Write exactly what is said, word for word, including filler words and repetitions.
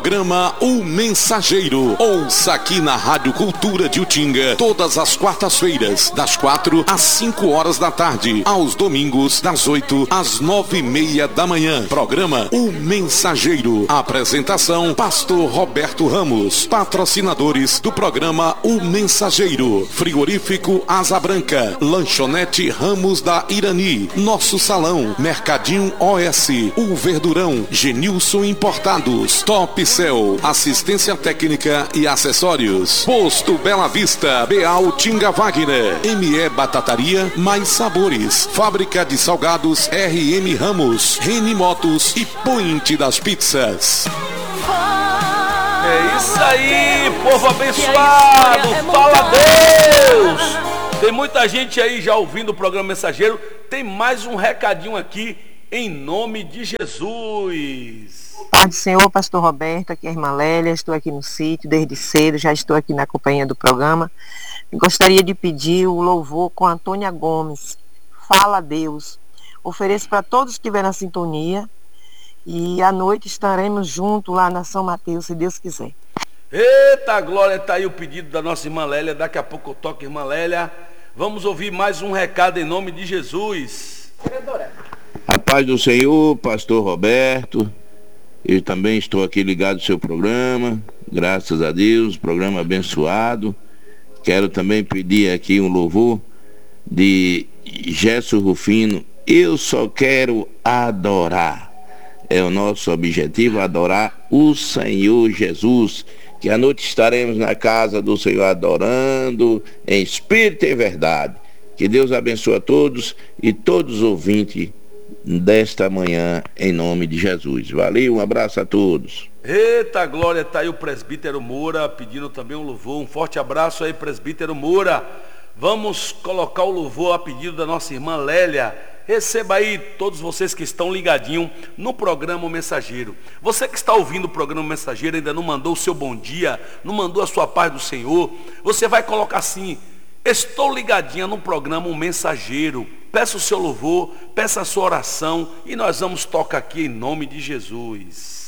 Programa O Mensageiro. Ouça aqui na Rádio Cultura de Utinga, todas as quartas-feiras, das quatro às cinco horas da tarde, aos domingos, das oito às nove e meia da manhã. Programa O Mensageiro. Apresentação, Pastor Roberto Ramos. Patrocinadores do programa O Mensageiro: Frigorífico Asa Branca, Lanchonete Ramos da Irani, Nosso Salão, Mercadinho O S, O Verdurão, Genilson Importados, Top Cell, assistência técnica e acessórios. Posto Bela Vista, Beal Tinga Wagner, M E Batataria, Mais Sabores, Fábrica de Salgados R M Ramos, Reni Motos e Point das Pizzas. É isso aí, povo abençoado, fala Deus! Tem muita gente aí já ouvindo o programa Mensageiro. Tem mais um recadinho aqui, em nome de Jesus. Pai do Senhor, Pastor Roberto, aqui é a irmã Lélia, estou aqui no sítio desde cedo, já estou aqui na companhia do programa. Gostaria de pedir o louvor com Antônia Gomes, Fala Deus. Ofereço para todos que estiverem na sintonia e à noite estaremos juntos lá na São Mateus, se Deus quiser. Eita glória, está aí o pedido da nossa irmã Lélia, daqui a pouco eu toco, irmã Lélia. Vamos ouvir mais um recado em nome de Jesus. A paz do Senhor, Pastor Roberto. Eu também estou aqui ligado ao seu programa, graças a Deus, programa abençoado. Quero também pedir aqui um louvor de Gerson Rufino. Eu só quero adorar. É o nosso objetivo, adorar o Senhor Jesus. Que à noite estaremos na casa do Senhor adorando em espírito e verdade. Que Deus abençoe a todos e todos os ouvintes desta manhã, em nome de Jesus. Valeu, um abraço a todos. Eita glória, tá aí o presbítero Moura pedindo também um louvor. Um forte abraço aí, presbítero Moura. Vamos colocar o louvor a pedido da nossa irmã Lélia. Receba aí todos vocês que estão ligadinhos no programa Mensageiro. Você que está ouvindo o programa Mensageiro, ainda não mandou o seu bom dia, não mandou a sua paz do Senhor, você vai colocar assim: estou ligadinha no programa O Mensageiro. Peça o seu louvor, peça a sua oração e nós vamos tocar aqui em nome de Jesus.